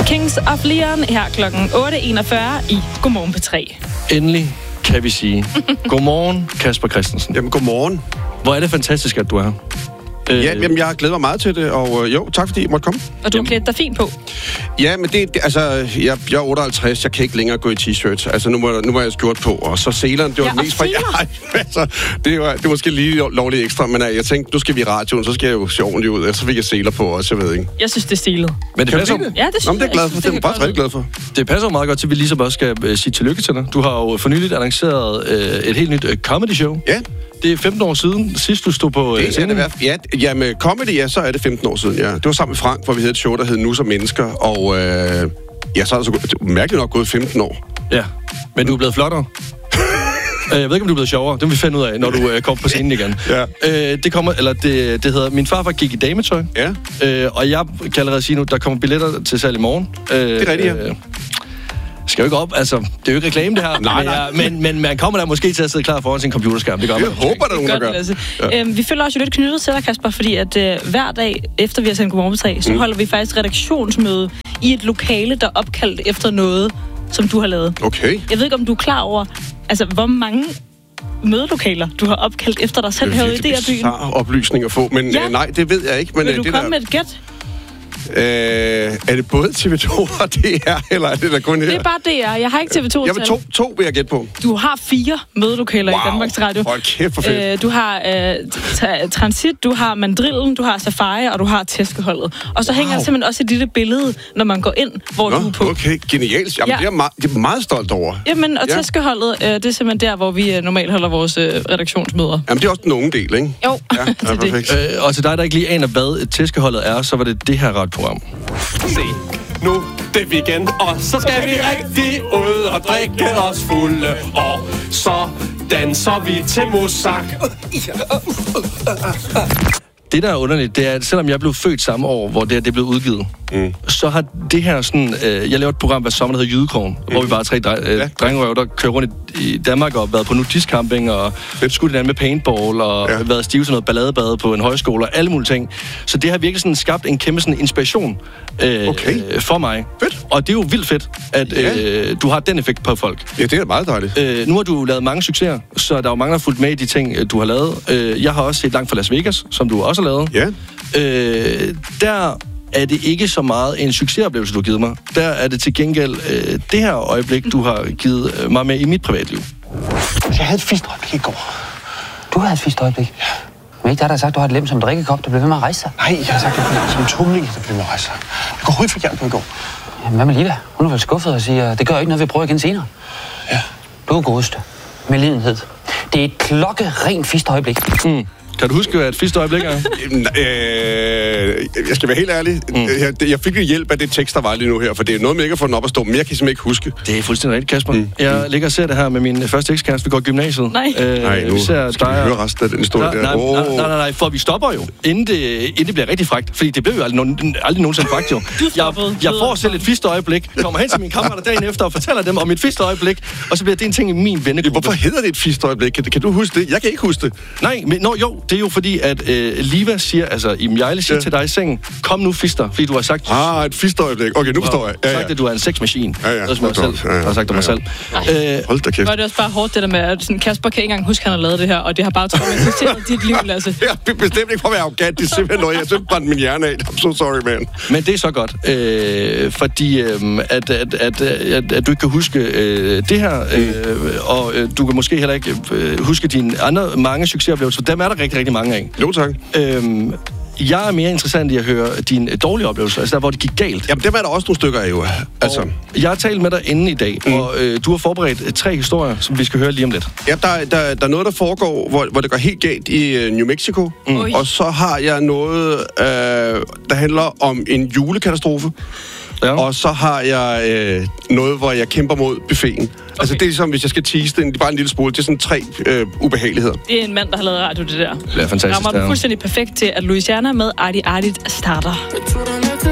Kings of Leon her klokken 8.41 i Godmorgen P3. Endelig kan vi sige godmorgen, Kasper Christensen. Jamen, godmorgen. Hvor er det fantastisk, at du er her. Jamen, jeg glæder mig meget til det, og jo, tak fordi I måtte komme. Og du har klædt dig fint på. Ja, men jeg er 58, jeg kan ikke længere gå i t-shirt. Altså, nu må jeg skjort på, og så seleren, det var det mest fra... Altså, det var måske lige lovligt ekstra, men jeg tænkte, nu skal vi i radioen, så skal jeg jo se ordentligt ud, og så fik jeg seler på også, jeg ved ikke. Jeg synes, det er stilet. Men det passer. Ja, det synes det er glad for. Det er faktisk rigtig glad for. Det passer jo meget godt til, at vi ligesom også skal sige tillykke til dig. Du har jo for nyligt annonceret et helt nyt comedy show. Ja. Det er 15 år siden, sidst du stod på scenen. Ja, med comedy, så er det 15 år siden, ja. Det var sammen med Frank, hvor vi havde et show, der hed Nu som mennesker, og så er det så mærkeligt nok gået 15 år. Ja, men du er blevet flottere. Jeg ved ikke, om du er blevet sjovere. Det vil vi finde ud af, når du kommer på scenen igen. Ja. Det hedder, min farfar gik i dametøj. Ja. Og jeg kan allerede sige nu, der kommer billetter til salg i morgen. Det er rigtigt, ja. Skal jo ikke op, altså, det er jo ikke reklame, det her. Nej. Men man kommer der måske til at sidde klar foran sin computerskærm. Det gør man. Jeg håber, der er nogen, der gør. Altså. Ja. Vi føler også jo lidt knyttet til dig, Kasper, fordi at hver dag, efter vi har sendt Godmorgen P3, så holder vi faktisk redaktionsmøde i et lokale, der er opkaldt efter noget, som du har lavet. Okay. Jeg ved ikke, om du er klar over, altså, hvor mange mødelokaler, du har opkaldt efter dig selv herude i DR-byen. Det er bizarre oplysninger at få, men nej, det ved jeg ikke. Men vil du komme med et gæt? Er det både TV2 og DR, eller er det der kun her? Det er bare DR. Jeg har ikke TV2. Jeg vil to vil jeg gætte på. Du har 4 mødelokaler i Danmarks Radio. Hold kæft, for fedt. Du har Transit, du har Mandrillen, du har Safari, og du har Tæskeholdet. Og så hænger der simpelthen også et lille billede, når man går ind, hvor du er på. Okay, genialt. Jamen, det er meget stolt over. Jamen, og Tæskeholdet, det er simpelthen der, hvor vi normalt holder vores redaktionsmøder. Jamen, det er også den unge del, ikke? Jo, ja, det. Og til dig, der ikke lige aner, hvad Tæskeholdet er, så var det det her radioprogram. Se, nu det er weekend, og så skal vi rigtig ud og drikke os fulde, og så danser vi til Mozart. Det, der er underligt, det er, at selvom jeg blev født samme år, hvor det blev udgivet, så har det her sådan... jeg laver et program hver sommer, der hedder Jydekrogen, hvor vi bare er 3 drengerøver, der kører rundt i Danmark og været på nudistcamping og skudt hinanden med paintball og været stive til noget balladebade på en højskole og alle mulige ting. Så det har virkelig sådan skabt en kæmpe sådan inspiration for mig. Fedt. Og det er jo vildt fedt, at du har den effekt på folk. Ja, det er meget dejligt. Nu har du lavet mange succeser, så der er jo mange, der har fulgt med i de ting, du har lavet. Jeg har også set Langt fra Las Vegas, som du også har lavet. Ja. Der er det ikke så meget en succesoplevelse, du har givet mig. Der er det til gengæld det her øjeblik, du har givet mig med i mit privatliv. Jeg havde et fist øjeblik i går. Du havde et fist øjeblik? Ja. Men ikke der har sagt, du har et lem som drikkekop, der bliver ved med at rejse sig? Nej, jeg har sagt, at du bliver som tumling, der bliver med at rejse sig. Jeg går hurtigt for hjælp på i går. Jamen, hvad med Liva? Hun er vel skuffet og siger, det gør ikke noget, vi prøver igen senere. Ja. Du er godeste. Med lidenhed. Det er et klokkerent fist øjeblik. Kan du huske, hvad et fist øjeblik er? Jeg skal være helt ærlig. Jeg fik jo hjælp af det tekst, der var lige nu her, for det er noget med ikke at få den op at stå, men jeg kan simpelthen ikke huske. Det er fuldstændig rigtigt, Kasper. Jeg ligger og ser det her med min første ekskæreste. Vi går i gymnasiet. Nej. Nu skal vi høre resten af den historie der. Nej, for vi stopper jo, inden det bliver rigtig frækt. Fordi det blev jo aldrig nogensinde frækt, jo. Jeg får selv et fist øjeblik, kommer hen til mine kammerater dagen efter og fortæller dem om et fist øjeblik, og så bliver det en ting i min vennegruppe. Hvorfor hedder det et fist øjeblik? Kan du huske det? Jeg kan ikke huske det. Nej, men det er jo fordi, at Liva siger, altså Iben Hjejle siger til dig i sengen, kom nu fister, fordi du har sagt... et fistøjeblik. Okay, nu forstår jeg. Du har sagt, at du er en sexmaskine. Ja. Det er som jeg selv har sagt om mig selv. Hold da kæft. Det er også bare hårdt, det der med, at sådan, Kasper kan ikke engang huske, at han har lavet det her, og det har bare traumatiseret dit liv, Lasse. Jeg er bestemt ikke for at være arrogant. Det er simpelthen noget, jeg har brændt min hjerne af. I'm so sorry, man. Men det er så godt, fordi at du ikke kan huske det her, og du kan måske heller ikke huske dine andre mange succesoplevelser. Dem er der rigtig, rigtig mange af. Jo, tak. Jeg er mere interessant i at høre dine dårlige oplevelser, altså der, hvor det gik galt. Jamen, dem er der også nogle stykker af, jo. Altså. Jeg har talt med dig inden i dag, og du har forberedt 3 historier, som vi skal høre lige om lidt. Ja, der er noget, der foregår, hvor det går helt galt i New Mexico. Og så har jeg noget, der handler om en julekatastrofe. Ja. Og så har jeg noget, hvor jeg kæmper mod buffeten. Okay. Altså, det er ligesom, hvis jeg skal tease det, det er bare en lille spole. Det er sådan 3 ubehageligheder. Det er en mand, der har lavet radio, det der. Det er fantastisk. Rammer du fuldstændig perfekt til, at Louisiana med Artie starter.